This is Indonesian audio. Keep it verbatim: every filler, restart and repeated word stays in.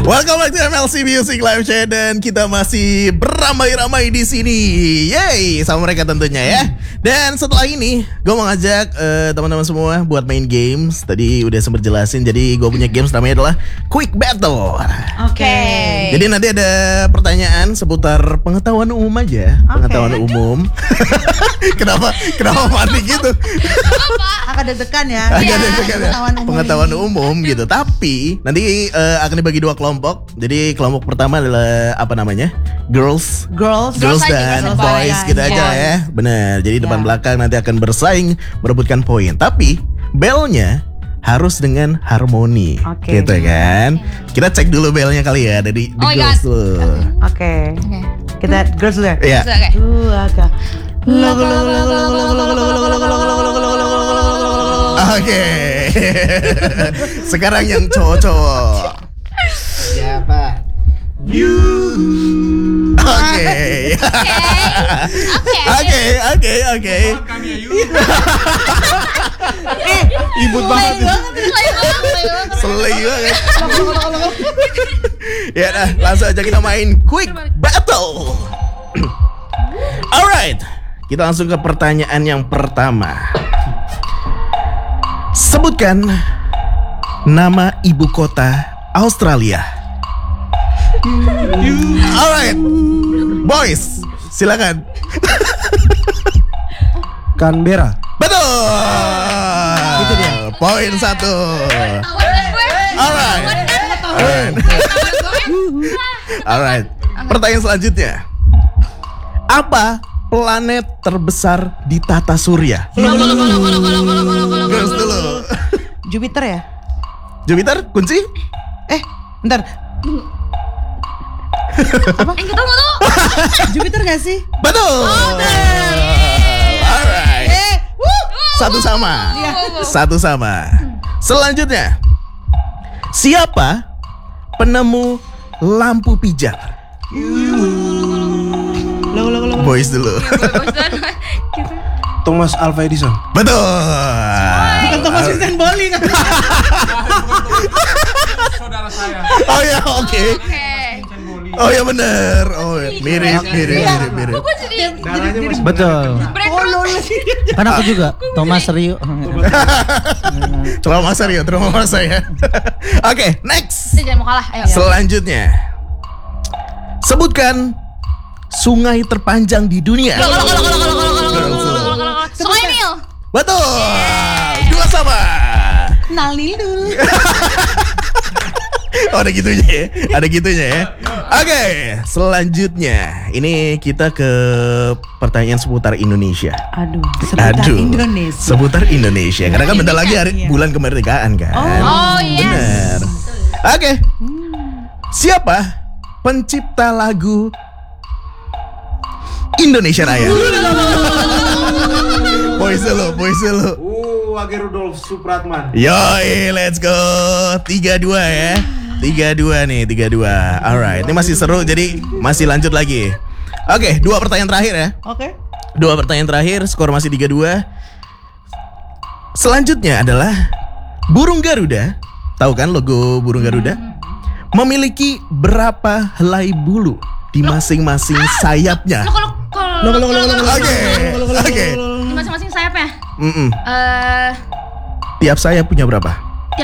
Welcome back to M L C Music Live Chat dan kita masih beramai-ramai di sini. Yeay, sama mereka tentunya ya. Dan setelah ini gue mau ngajak uh, teman-teman semua buat main games. Tadi udah sempat jelasin, jadi gue punya games namanya adalah Quick Battle. Oke. Okay. Jadi nanti ada pertanyaan seputar pengetahuan umum aja, okay. Pengetahuan umum. Kenapa? Kenapa panik gitu? Agak deg-degan ya. Agak deg-degan ya. Pengetahuan umum, pengetahuan umum gitu. Tapi nanti uh, akan dibagi dua kelompok. Jadi kelompok pertama adalah apa namanya? Girls, girls, girls, girls dan girls boys gitu yeah. aja ya. Benar. Jadi yeah. depan belakang nanti akan bersaing merebutkan poin. Tapi belnya harus dengan harmoni, okay. gitu kan? Kita cek dulu belnya kali ya dari the oh girls tuh. Oke. Kita girls dulu ya. Iya. Tuh agak. Oke. Sekarang yang cowok-cowok. Siapa? You. Oke. Oke, oke, oke. Eh, ribut banget. Selai banget. Ya dah, langsung aja kita main Quick Battle. Alright, kita langsung ke pertanyaan yang pertama. Sebutkan nama ibu kota Australia. Alright, boys, silakan. Canberra. Betul. Itu dia. Poin satu. Alright. Alright. Alright. Pertanyaan selanjutnya. Apa planet terbesar di tata surya? Girls dulu. Jupiter ya? Jupiter kunci? Eh, bentar. Apa? Eh, kita mau tuh. Jupiter gak sih? Betul. Oh, alright. Eh, Satu sama. Iya. Satu sama. Selanjutnya. Siapa penemu lampu pijar? Boys dulu. Thomas Alva Edison. Betul. Bukan Thomas Vincent Bowling. Saudara saya. Oh ya, oke. Okay. Oh ya benar. Oh mirip, mirip, mirip, mirip. Darahnya masih betul. Karena aku juga Thomas Rio. Trauma Rio, trauma saya. Oke, next. Jangan mau kalah. Ayo. Selanjutnya, sebutkan sungai terpanjang di dunia. Sungai Nil. Betul. Dua sama. Nalil dulu. Oh, ada gitunya ya. Ada gitunya ya. Oke, okay, selanjutnya ini kita ke pertanyaan seputar Indonesia. Aduh, seputar Aduh, Indonesia. Seputar Indonesia. Karena kan bentar lagi hari iya. bulan kemerdekaan kan. Oh, oh yes. Benar. Oke. Okay. Siapa pencipta lagu Indonesia Raya? Boys dulu, boys dulu. Uh, Wage Rudolf Supratman. Yoi, let's go. tiga dua ya. tiga dua nih, tiga dua. Alright, ini masih seru jadi masih lanjut lagi. Oke, okay, dua pertanyaan terakhir ya. Oke. Okay. Dua pertanyaan terakhir, skor masih tiga dua. Selanjutnya adalah burung Garuda. Tahu kan logo burung Garuda? Memiliki berapa helai bulu di masing-masing sayapnya? Oke. Oke. Di masing-masing sayapnya? Mm-mm. Eh, Tiap sayap punya berapa?